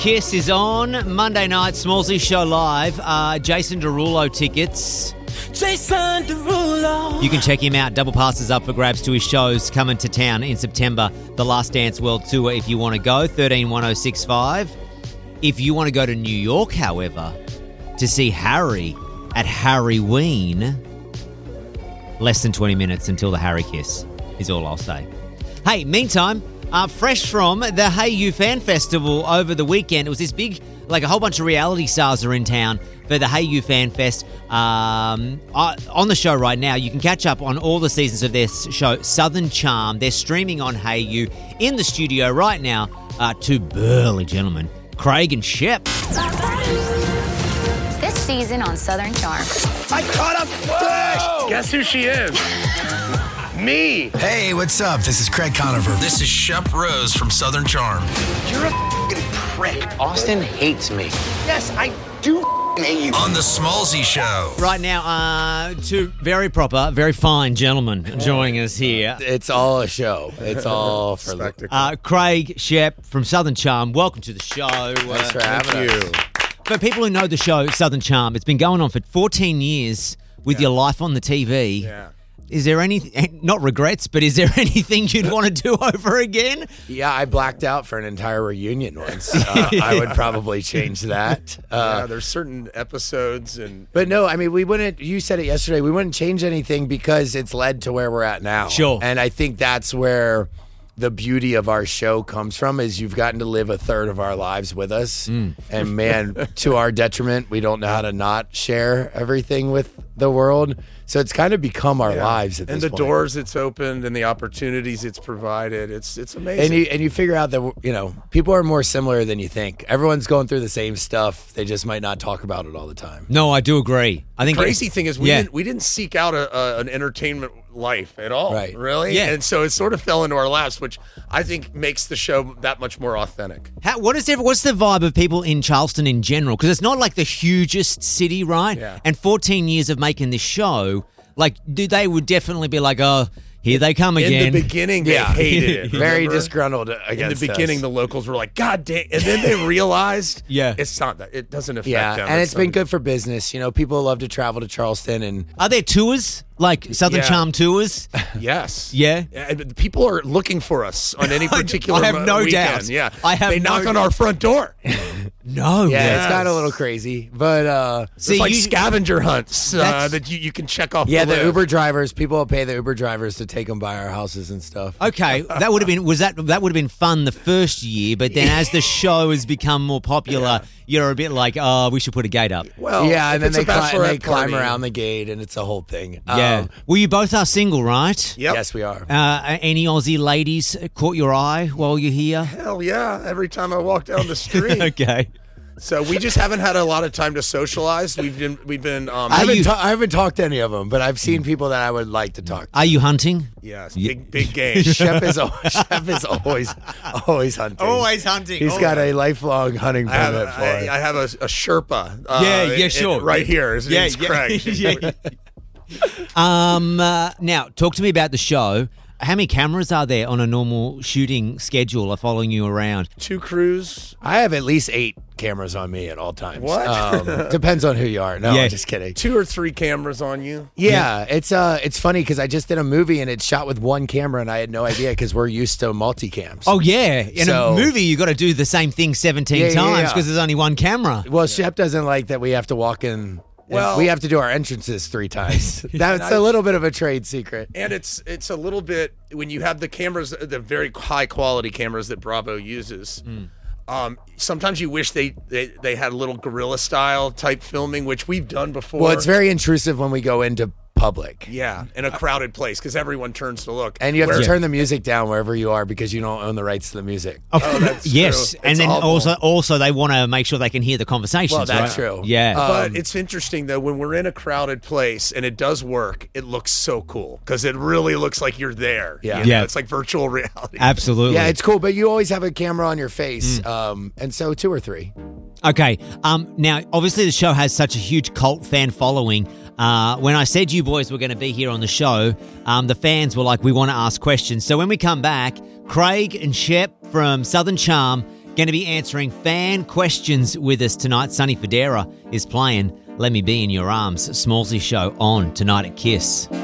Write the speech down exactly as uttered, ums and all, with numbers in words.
Kiss is on. Monday night, Smallsy Show Live. Uh, Jason Derulo tickets. Jason Derulo. You can check him out. Double passes up for grabs to his shows coming to town in September. The Last Dance World Tour if you want to go. thirteen one oh six five. If you want to go to New York, however, to see Harry at Harry Ween, less than twenty minutes until the Harry Kiss is all I'll say. Hey, meantime, uh, fresh from the Hey You Fan Festival over the weekend, it was this big, like a whole bunch of reality stars are in town for the Hey You Fan Fest. Um, uh, on the show right now, you can catch up on all the seasons of their show, Southern Charm. They're streaming on Hey You. In the studio right now, uh, two burly gentlemen, Craig and Shep. This season on Southern Charm. I caught a fish! Guess who she is? Me! Hey, what's up? This is Craig Conover. This is Shep Rose from Southern Charm. You're a f***ing prick. Austin hates me. Yes, I do f***ing hate you. On the Smallsy Show. Right now, uh, two very proper, very fine gentlemen joining us here. It's all a show. It's all for spectacle. Uh, Craig, Shep from Southern Charm, welcome to the show. Thanks for uh, having us. For people who know the show, Southern Charm, it's been going on for fourteen years with Yeah. your life on the T V. Yeah. Is there any, not regrets, but is there anything you'd want to do over again? Yeah, I blacked out for an entire reunion once. Uh, I would probably change that. Uh, yeah, there's certain episodes and. But no, I mean, we wouldn't, you said it yesterday, we wouldn't change anything because it's led to where we're at now. Sure. And I think that's where the beauty of our show comes from is you've gotten to live a third of our lives with us. Mm. And man, to our detriment, we don't know how to not share everything with the world. So it's kind of become our Yeah. lives at and this the point. doors it's opened and the opportunities it's provided. It's it's amazing. And you and you figure out that, you know, people are more similar than you think. Everyone's going through the same stuff. They just might not talk about it all the time. No, I do agree. I think crazy thing is we yeah. didn't we didn't seek out a, a, an entertainment life at all. Right. Really? Yeah. And so it sort of fell into our laps, which I think makes the show that much more authentic. How, what is there, what's the vibe of people in Charleston in general? Because it's not like the hugest city, right? Yeah. And fourteen years of making this show, like, do they would definitely be like, oh, here they come again. In the beginning, they Yeah. hated it. Very remember? disgruntled In against the beginning, us. the locals were like, God damn. And then they realized Yeah. it's not that. It doesn't affect Yeah, them. and it's been not- good for business. You know, people love to travel to Charleston, and Are there tours? Like Southern Yeah. Charm tours? Yes. Yeah. And people are looking for us on any particular I have no weekend. doubt. Yeah. I have they no knock on doubt. our front door. No. yeah, Yes. it's got a little crazy. But uh, See, it's like you- scavenger hunts uh, That's- that you, you can check off. yeah, the, the list. Uber drivers, people will pay the Uber drivers to take them by our houses and stuff. Okay, that would have been was that that would have been fun the first year, but then as the show has become more popular, you're a bit like, oh, we should put a gate up. Well, yeah, if and then it's they, a cli- and they bachelorette climb party- around the gate, and it's a whole thing. Yeah. Um, Well, you both are single, right? Yep. Yes, we are. Uh, any Aussie ladies caught your eye while you're here? Hell yeah! Every time I walk down the street. Okay. So we just haven't had a lot of time to socialize. We've been we've been um, I haven't, you- ta- I haven't talked to any of them, but I've seen people that I would like to talk to. Are you hunting? yes, Yeah. big big game. Chef is, al- Chef is always, always hunting. hunting. He's got a lifelong hunting I have, permit for I, it. I have a, a Sherpa. Uh, Yeah, yeah, it- sure. right here. His Yeah, name's yeah, Craig. yeah. Um. Uh, now, talk to me about the show. How many cameras are there on a normal shooting schedule are following you around? Two crews. I have at least eight cameras on me at all times. What? Um, depends on who you are. No, Yeah. I'm just kidding. Two or three cameras on you. Yeah, it's uh, it's funny because I just did a movie and it's shot with one camera and I had no idea because we're used to multicams. Oh yeah, in So- a movie you got to do the same thing seventeen Yeah, yeah, times yeah. because there's only one camera. Well, Shep doesn't like that we have to walk in. Well- we have to do our entrances three times. That's a little bit of a trade secret. And it's it's a little bit when you have the cameras, the very high quality cameras that Bravo uses. Um, sometimes you wish they, they they had a little guerrilla style type filming, which we've done before. Well, it's very intrusive when we go into public. yeah, in a crowded place because everyone turns to look. And you have Where- to turn the music down wherever you are because you don't own the rights to the music. Of Oh, course. that's yes, true. and It's then awful. also also they want to make sure they can hear the conversations. Well, that's right? true. Yeah. But Um, it's interesting though when we're in a crowded place and it does work, it looks so cool because it really looks like you're there. Yeah. You know, Yeah. it's like virtual reality. Absolutely. Yeah, it's cool, but you always have a camera on your face, um, and so two or three. Okay. Um. Now, obviously, the show has such a huge cult fan following. Uh, when I said you boys were going to be here on the show, um, the fans were like, "We want to ask questions." So when we come back, Craig and Shep from Southern Charm, Going to be answering fan questions with us tonight. Sonny Fodera is playing Let Me Be in Your Arms, Smallsy Show on tonight at Kiss.